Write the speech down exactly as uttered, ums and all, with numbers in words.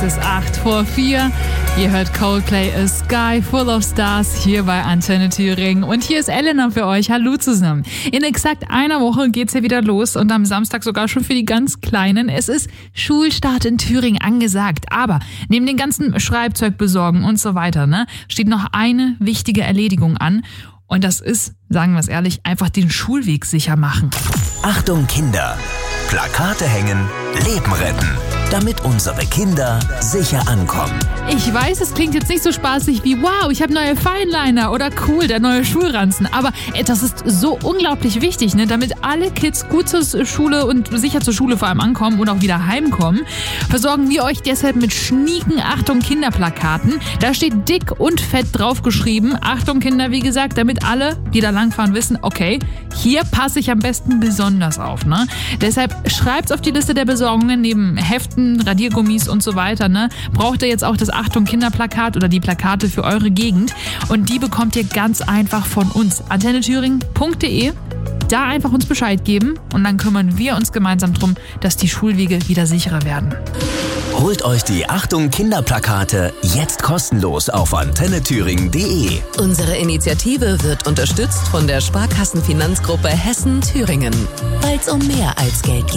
ist acht vor vier. Ihr hört Coldplay A Sky Full of Stars hier bei Antenne Thüringen. Und hier ist Elena für euch. Hallo zusammen. In exakt einer Woche geht's ja wieder los und am Samstag sogar schon für die ganz Kleinen. Es ist Schulstart in Thüringen angesagt. Aber neben den ganzen Schreibzeug besorgen und so weiter, ne, steht noch eine wichtige Erledigung an. Und das ist, sagen wir es ehrlich, einfach den Schulweg sicher machen. Achtung Kinder! Plakate hängen, Leben retten, damit unsere Kinder sicher ankommen. Ich weiß, es klingt jetzt nicht so spaßig wie wow, ich habe neue Fineliner oder cool, der neue Schulranzen. Aber das ist so unglaublich wichtig, ne? Damit alle Kids gut zur Schule und sicher zur Schule vor allem ankommen und auch wieder heimkommen, versorgen wir euch deshalb mit schnieken Achtung Kinderplakaten. Da steht dick und fett draufgeschrieben, Achtung Kinder, wie gesagt, damit alle, die da langfahren, wissen, okay, hier passe ich am besten besonders auf, ne? Deshalb schreibt's auf die Liste der Besorgungen neben Heften, Radiergummis und so weiter, ne? Braucht ihr jetzt auch das Achtung Kinderplakat oder die Plakate für eure Gegend und die bekommt ihr ganz einfach von uns. antenne thüringen punkt de. Da einfach uns Bescheid geben und dann kümmern wir uns gemeinsam drum, dass die Schulwege wieder sicherer werden. Holt euch die Achtung Kinderplakate jetzt kostenlos auf antenne thüringen punkt de. Unsere Initiative wird unterstützt von der Sparkassenfinanzgruppe Hessen-Thüringen, weil es um mehr als Geld geht.